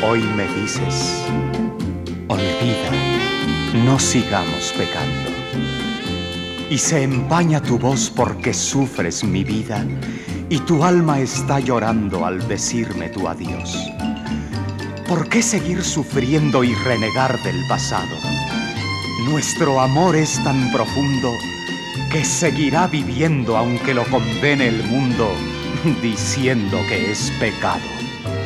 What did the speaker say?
Hoy me dices, olvida, no sigamos pecando. Y se empaña tu voz porque sufres mi vida y tu alma está llorando al decirme tu adiós. ¿Por qué seguir sufriendo y renegar del pasado? Nuestro amor es tan profundo que seguirá viviendo aunque lo condene el mundo diciendo que es pecado.